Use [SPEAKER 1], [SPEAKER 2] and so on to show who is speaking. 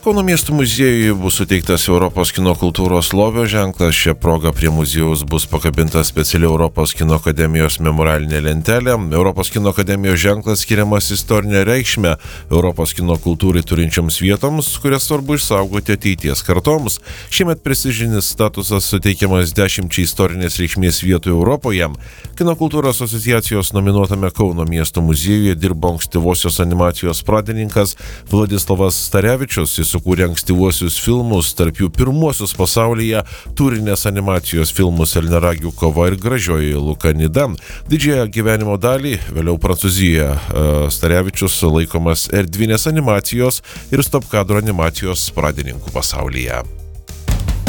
[SPEAKER 1] Kauno miesto muziejuje bus suteiktas Europos kino kultūros lobio ženklas. Šią progą prie muziejaus bus pakabinta speciali Europos kino akademijos memorialinė lentelė. Europos kino akademijos ženklas skiriamas istorinę reikšmę Europos kino kultūrai turinčioms vietoms, kurias svarbu išsaugoti ateities kartoms. Šiemet prestižinis statusas suteikiamas 10 istorinės reikšmės vietų Europoje. Kino kultūros asociacijos nominuotame Kauno miesto muziejuje dirbo ankstyvosios animacijos pradininkas Vladislavas Starevičius. Jis sukūrė ankstyvuosius filmus, tarp jų pirmuosius pasaulyje turinės animacijos filmus Elniaragių kova ir Gražioji Lukanida. Didžiąją gyvenimo dalį, vėliau Prancūzijoje, Starevičius laikomas erdvinės animacijos ir stop kadro animacijos pradininku pasaulyje.